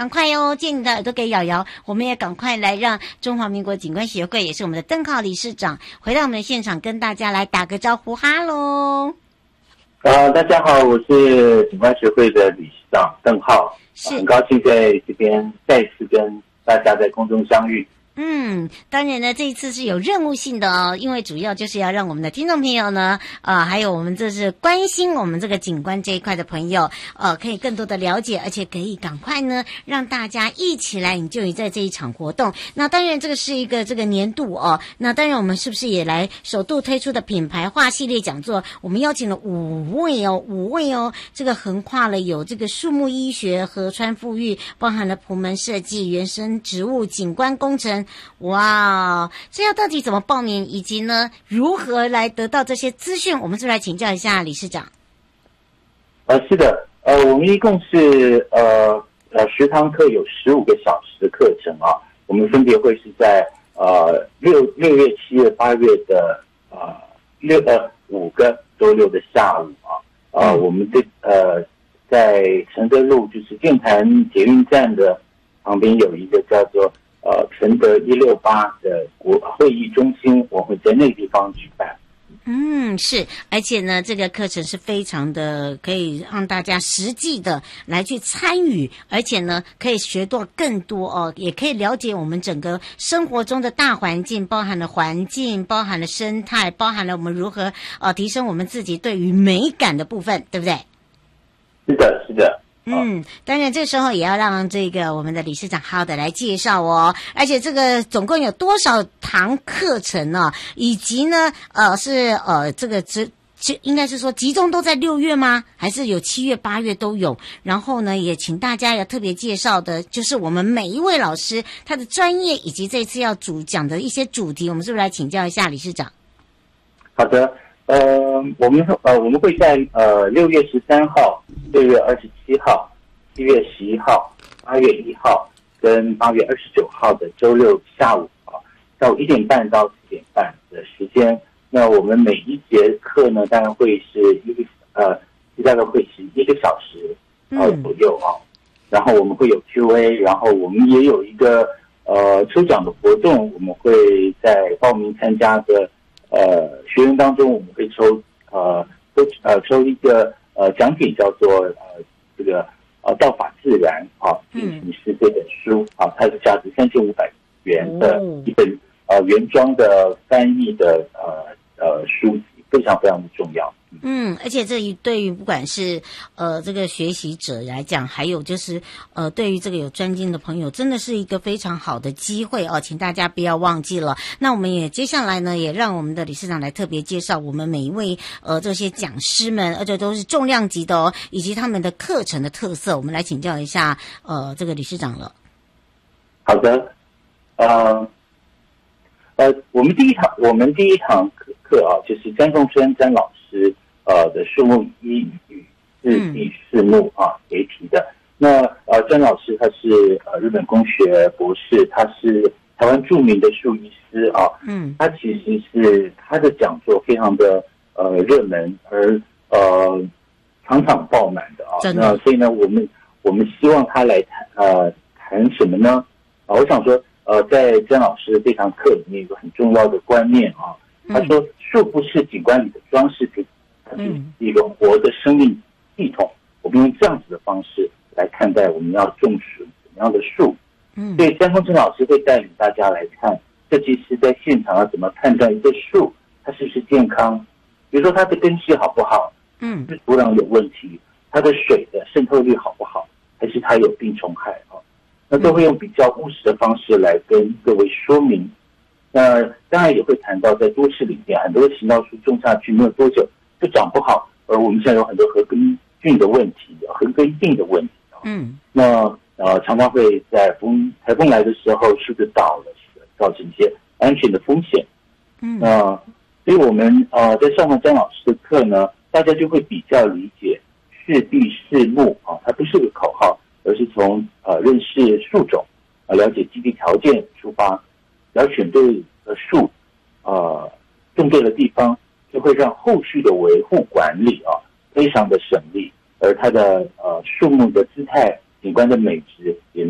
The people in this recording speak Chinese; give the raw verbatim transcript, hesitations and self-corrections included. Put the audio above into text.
赶快哟，借你的耳朵给瑶瑶，我们也赶快来让中华民国景观协会，也是我们的邓浩理事长，回到我们的现场，跟大家来打个招呼，哈喽。 呃，大家好，我是景观协会的理事长邓浩， 是、呃、 很高兴在这边再次跟大家在空中相遇。 嗯，当然呢，这一次是有任务性的哦，因为主要就是要让我们的听众朋友呢，呃，还有我们这是关心我们这个景观这一块的朋友，呃，可以更多的了解，而且可以赶快呢，让大家一起来enjoy在这一场活动。那当然，这个是一个这个年度哦，那当然我们是不是也来首度推出的品牌化系列讲座？我们邀请了五位哦，五位哦，这个横跨了有这个树木医学、河川富裕，包含了埔门设计、原生植物、景观工程。哇，这要到底怎么报名，以及呢如何来得到这些资讯？我们是不是来请教一下理事长？ 呃，是的，呃，我们一共是呃呃十堂课，有十五个小时的课程啊。我们分别会是在呃六六月、七月、八月的呃六呃五个周六的下午啊。呃，我们这呃在承德路，就是剑潭捷运站的旁边有一个叫做。呃，承德一六八的国会议中心，我会在那地方举办。 嗯，是，而且呢，这个课程是非常的可以让大家实际的来去参与，而且呢，可以学到更多哦，也可以了解我们整个生活中的大环境，包含了环境，包含了生态，包含了我们如何呃提升我们自己对于美感的部分，对不对？ 是的，是的。 嗯，当然这时候也要让这个我们的理事长好好的来介绍哦，而且这个总共有多少堂课程呢？以及呢，呃，是呃这个只应该是说集中都在六月吗？还是有七月、八月都有？然后呢，也请大家要特别介绍的，就是我们每一位老师他的专业以及这次要主讲的一些主题，我们是不是来请教一下理事长？ 好的。呃，我们呃我们会在呃六月十三号、六月二十七号、七月十一号、八月一号跟八月二十九号的周六下午啊，到一点半到四点半的时间。那我们每一节课呢，当然会是一个呃，大概会是一个小时呃左右啊。然后我们会有 Q A， 然后我们也有一个呃抽奖的活动，我们会在报名参加的。呃，学员当中我们会抽呃抽呃抽一个呃奖品，叫做呃这个呃道法自然啊，进行式这本书啊，它是价值三千五百元的一本呃原装的翻译的呃呃书籍，非常非常的重要。 嗯，而且这一对于不管是呃这个学习者来讲，还有就是呃对于这个有专精的朋友，真的是一个非常好的机会哦，请大家不要忘记了。那我们也接下来呢，也让我们的理事长来特别介绍我们每一位呃这些讲师们，而且都是重量级的哦，以及他们的课程的特色，我们来请教一下呃这个理事长了。 好的，呃呃，我们第一堂我们第一堂课课啊，就是詹仲春詹老师。呃的树木医与日地树木啊为题的。那呃詹老师他是呃日本工学博士，他是台湾著名的树医师啊。嗯，他其实是他的讲座非常的呃热门，而呃场场爆满的啊。那所以呢，我们我们希望他来谈呃谈什么呢？啊，我想说呃在詹老师这堂课里面有个很重要的观念啊，他说树不是景观里的装饰品。嗯，一个活的生命系统，我们用这样子的方式来看待我们要种植怎么样的树。嗯，所以詹丰正老师会带领大家来看，设计师在现场要怎么判断一个树它是不是健康，比如说它的根系好不好，嗯，是土壤有问题，它的水的渗透率好不好，还是它有病虫害啊？那都会用比较务实的方式来跟各位说明。那当然也会谈到在都市里面，很多行道树种下去没有多久就长不好，而我们现在有很多禾根菌的问题，禾根病的问题。嗯，那呃常常会在风台风来的时候，树就倒了，造成一些安全的风险。嗯，那所以我们呃在上完张老师的课呢，大家就会比较理解适地适木啊，它不是个口号，而是从呃认识树种啊、呃，了解基地条件出发，然后选对的树，呃种对的地方。就会让后续的维护管理啊非常的省力，而它的呃树木的姿态、景观的美质也